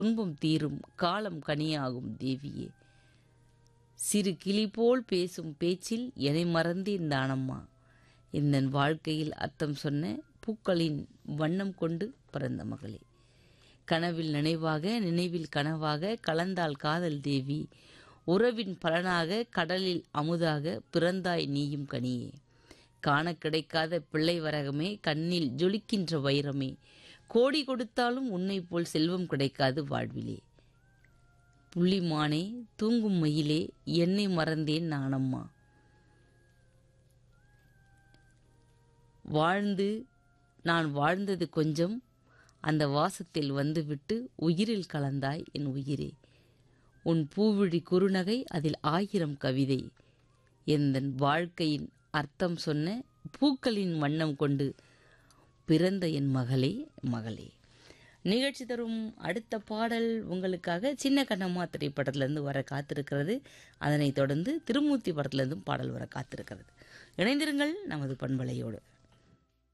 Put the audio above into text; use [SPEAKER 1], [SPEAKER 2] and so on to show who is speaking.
[SPEAKER 1] துன்பம் தீரும் காலம் கனியாகும் தேவியே. சிறு கிளி போல் பேசும் பேச்சில் என்னை மறந்தேன் தானம்மா. என் வாழ்க்கையில் அர்த்தம் சொன்ன பூக்களின் வண்ணம் கொண்டு பிறந்த மகளே. கனவில் நினைவாக நினைவில் கனவாக கலந்தாள் காதல் தேவி. உறவின் பலனாக கடலில் அமுதாக பிறந்தாய் நீயும் கனியே. காண கிடைக்காத பிள்ளை வரகமே, கண்ணில் ஜொலிக்கின்ற வைரமே, கோடி கொடுத்தாலும் உன்னை போல் செல்வம் கிடைக்காது வாழ்விலே. புள்ளிமானே தூங்கும் மயிலே என்னை மறந்தேன் நானம்மா. நான் வாழ்ந்தது கொஞ்சம், அந்த வாசத்தில் வந்துவிட்டு உயிரில் கலந்தாய் என் உயிரே. உன் பூவிழி குறுநகை அதில் 1000 கவிதை. எந்தன் வாழ்க்கையின் அர்த்தம் சொன்ன பூக்களின் வண்ணம் கொண்டு பிறந்த என் மகளே மகளே. நிகழ்ச்சி தரும் அடுத்த பாடல் உங்களுக்காக சின்ன கண்ணம்மா திரைப்படத்திலிருந்து வர காத்திருக்கிறது. அதனைத் தொடர்ந்து திருமூர்த்தி படத்திலிருந்தும் பாடல் வர காத்திருக்கிறது. இணைந்திருங்கள் நமது பண்பலையோடு.